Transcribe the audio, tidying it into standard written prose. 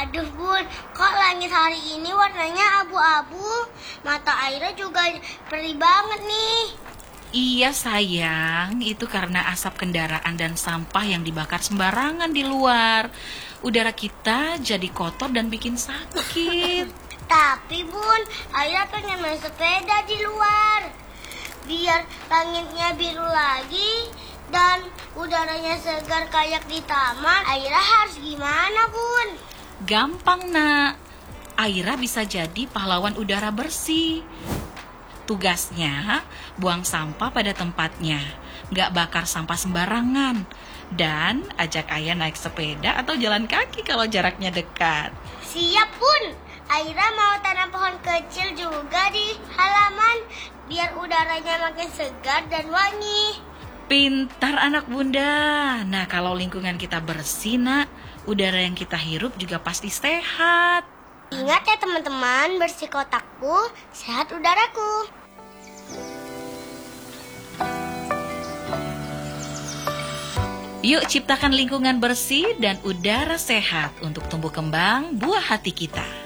Aduh Bun, kok langit hari ini warnanya abu-abu? Mata Aira juga perih banget nih. Iya sayang, itu karena asap kendaraan dan sampah yang dibakar sembarangan di luar. Udara kita jadi kotor dan bikin sakit. Tapi Bun, Aira pengen main sepeda di luar. Biar langitnya biru lagi dan udaranya segar kayak di taman. Aira harus gimana Bun? Gampang nak, Aira bisa jadi pahlawan udara bersih. Tugasnya, buang sampah pada tempatnya, gak bakar sampah sembarangan, dan ajak ayah naik sepeda atau jalan kaki kalau jaraknya dekat. Siap Bun, Aira mau tanam pohon kecil juga di halaman biar udaranya makin segar dan wangi. Pintar anak bunda. Nah kalau lingkungan kita bersih nak, udara yang kita hirup juga pasti sehat. Ingat ya teman-teman, bersih kotakku, sehat udaraku. Yuk ciptakan lingkungan bersih dan udara sehat untuk tumbuh kembang buah hati kita.